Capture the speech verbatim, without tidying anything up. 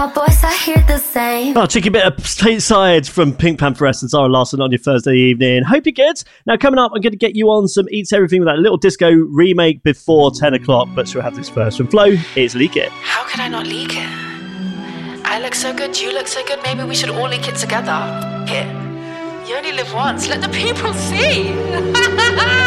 my boys are here the same. Oh, cheeky bit of stateside from Pink Pantheress and Zara Larsson on your Thursday evening. Hope you're good. Now, coming up, I'm going to get you on some Eats Everything with that little disco remake before ten o'clock, but we'll have this first from Flo. It's Leak It. How could I not leak it? I look so good, you look so good, maybe we should all leak it together. Here. You only live once, let the people see.